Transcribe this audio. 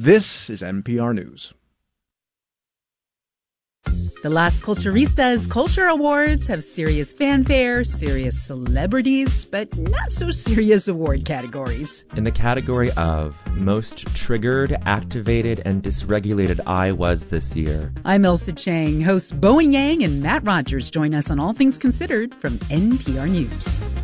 This is NPR News. The Las Culturistas Culture Awards have serious fanfare, serious celebrities, but not so serious award categories. In the category of Most Triggered, Activated, and Dysregulated I Was this year. I'm Elsa Chang. Hosts Bowen Yang and Matt Rogers join us on All Things Considered from NPR News.